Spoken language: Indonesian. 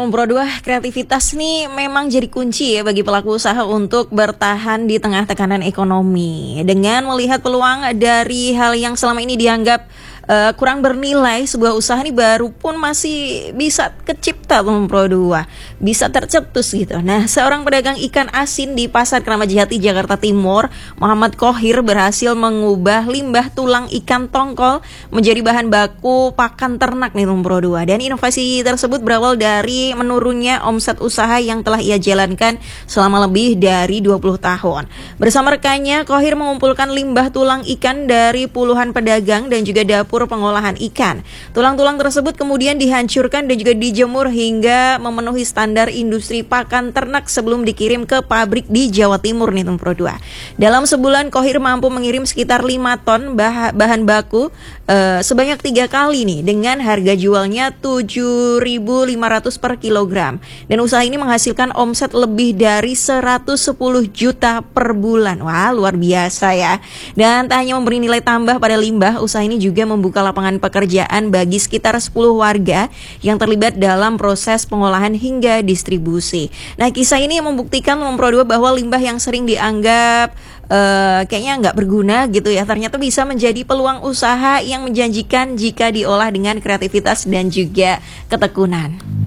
Pro 2, kreativitas nih memang jadi kunci ya bagi pelaku usaha untuk bertahan di tengah tekanan ekonomi. Dengan melihat peluang dari hal yang selama ini dianggap kurang bernilai, sebuah usaha ini baru pun masih bisa kecipta Pro 2, bisa tercetus gitu. Nah, seorang pedagang ikan asin di Pasar Keramat Jati, Jakarta Timur, Muhammad Khohir, berhasil mengubah limbah tulang ikan tongkol menjadi bahan baku pakan ternak nih Pro 2. Dan inovasi tersebut berawal dari menurunnya omset usaha yang telah ia jalankan selama lebih dari 20 tahun. Bersama rekannya, Khohir mengumpulkan limbah tulang ikan dari puluhan pedagang dan juga dapur pengolahan ikan. Tulang-tulang tersebut kemudian dihancurkan dan juga dijemur hingga memenuhi standar industri pakan ternak sebelum dikirim ke pabrik di Jawa Timur nih Pro 2. Dalam sebulan Khohir mampu mengirim sekitar 5 ton bahan baku sebanyak 3 kali nih dengan harga jualnya 7.500 per kilogram. Dan usaha ini menghasilkan omset lebih dari 110 juta per bulan. Wah, luar biasa ya. Dan tak hanya memberi nilai tambah pada limbah, usaha ini juga membuka lapangan pekerjaan bagi sekitar 10 warga yang terlibat dalam proses pengolahan hingga distribusi. Nah, kisah ini membuktikan Pro 2 bahwa limbah yang sering dianggap kayaknya nggak berguna gitu ya, ternyata bisa menjadi peluang usaha yang menjanjikan jika diolah dengan kreativitas dan juga ketekunan.